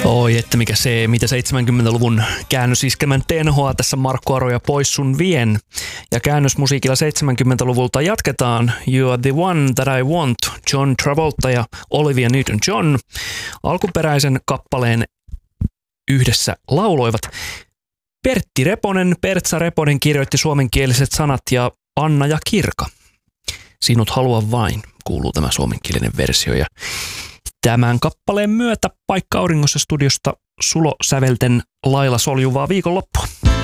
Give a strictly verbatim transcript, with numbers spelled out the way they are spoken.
Oi, että mikä se, mitä seitsemänkymmentäluvun käännösiskelmän tenhoa tässä Markku Aro ja Pois sun vien. Ja käännösmusiikilla seitsemänkymmentäluvulta jatketaan You are the one that I want, John Travolta ja Olivia Newton-John. Alkuperäisen kappaleen yhdessä lauloivat Pertti Reponen, Pertsa Reponen kirjoitti suomenkieliset sanat ja Anna ja Kirka. Sinut halua vain, kuuluu tämä suomenkielinen versio. Ja tämän kappaleen myötä paikka auringossa studiosta Sulo sävelten lailla soljuvaa viikonloppua.